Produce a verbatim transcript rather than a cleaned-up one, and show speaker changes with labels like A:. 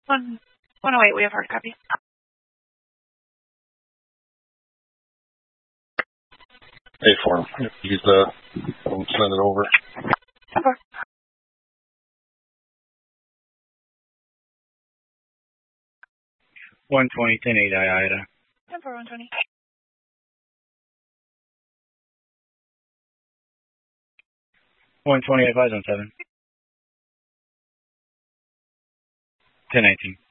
A: One, one oh eight, we have hard copy.
B: Pay for him. Use the, send it over.
A: Okay.
C: one twenty, ten eight, Ida.
A: ten four, one twenty.
C: one twenty, advise on seven. ten nineteen.